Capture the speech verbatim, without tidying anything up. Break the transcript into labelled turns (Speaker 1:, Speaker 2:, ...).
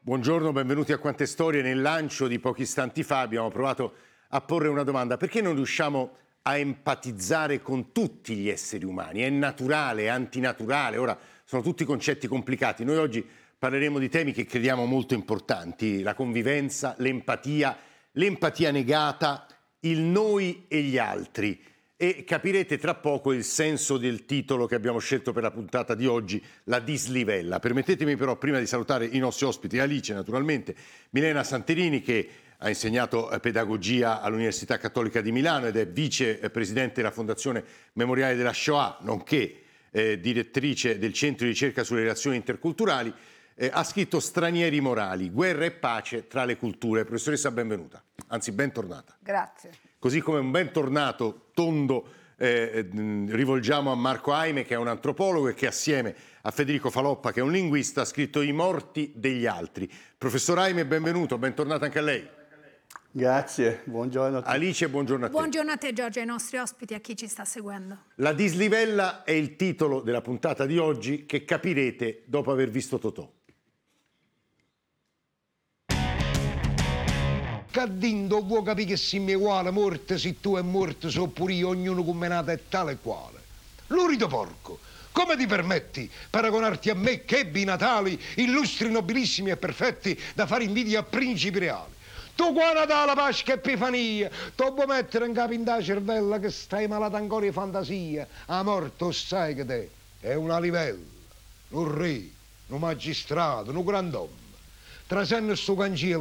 Speaker 1: Buongiorno, benvenuti a Quante Storie. Nel lancio di pochi istanti fa abbiamo provato a porre una domanda: perché non riusciamo a empatizzare con tutti gli esseri umani? È naturale, è antinaturale? Ora, sono tutti concetti complicati. Noi oggi parleremo di temi che crediamo molto importanti: la convivenza, l'empatia, l'empatia negata, il noi e gli altri. E capirete tra poco il senso del titolo che abbiamo scelto per la puntata di oggi, la dislivella. Permettetemi però prima di salutare i nostri ospiti, Alice naturalmente, Milena Santerini, che ha insegnato pedagogia all'Università Cattolica di Milano ed è vicepresidente della Fondazione Memoriale della Shoah, nonché eh, direttrice del Centro di ricerca sulle relazioni interculturali. Eh, ha scritto Stranieri morali, guerra e pace tra le culture. Professoressa, benvenuta, anzi bentornata.
Speaker 2: Grazie.
Speaker 1: Così come un bentornato tondo eh, rivolgiamo a Marco Aime, che è un antropologo e che assieme a Federico Faloppa, che è un linguista, ha scritto I morti degli altri. Professor Aime, benvenuto, bentornato anche a lei.
Speaker 3: Grazie, buongiorno a tutti.
Speaker 1: Alice, buongiorno a te.
Speaker 2: Buongiorno a te Giorgio e ai nostri ospiti, a chi ci sta seguendo.
Speaker 1: La dislivella è il titolo della puntata di oggi, che capirete dopo aver visto Totò.
Speaker 4: Caddindo vuoi capire che siamo uguali, morte se tu è morto, so pure io, ognuno come nato è tale e quale. Lurido porco, come ti permetti paragonarti a me che ebbi i Natali, illustri, nobilissimi e perfetti, da fare invidia a principi reali? Tu qua Natale, Pasqua e Epifania, tu vuoi mettere in capo in da cervella che stai malato ancora di fantasia? A morto sai che te è una livella, un re, un magistrato, un grand'uomo. Trasenne sto cancino